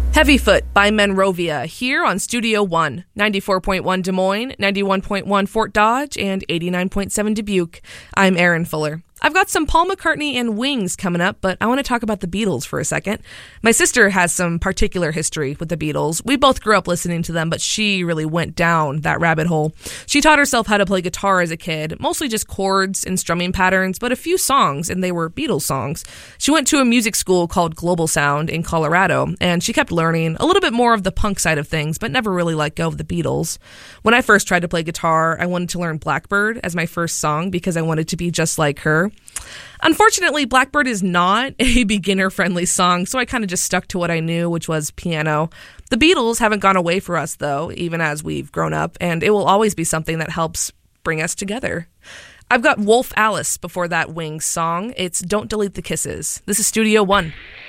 Heavyfoot by Monrovia here on Studio One, 94.1 Des Moines, 91.1 Fort Dodge, and 89.7 Dubuque. I'm Aaron Fuller. I've got some Paul McCartney and Wings coming up, but I want to talk about the Beatles for a second. My sister has some particular history with the Beatles. We both grew up listening to them, but she really went down that rabbit hole. She taught herself how to play guitar as a kid, mostly just chords and strumming patterns, but a few songs, and they were Beatles songs. She went to a music school called Global Sound in Colorado, and she kept learning a little bit more of the punk side of things, but never really let go of the Beatles. When I first tried to play guitar, I wanted to learn Blackbird as my first song because I wanted to be just like her. Unfortunately, Blackbird is not a beginner-friendly song, so I kind of just stuck to what I knew, which was piano. The Beatles haven't gone away for us, though, even as we've grown up, and it will always be something that helps bring us together. I've got Wolf Alice before that Wings song. It's Don't Delete the Kisses. This is Studio One.